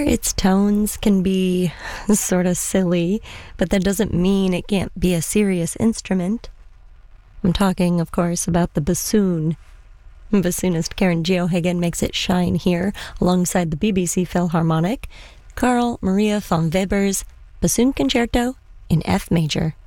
its tones can be sort of silly, but that doesn't mean it can't be a serious instrument. I'm talking, of course, about the bassoon. Bassoonist Karen Geohagen makes it shine here alongside the BBC Philharmonic, Carl Maria von Weber's Bassoon Concerto in F major.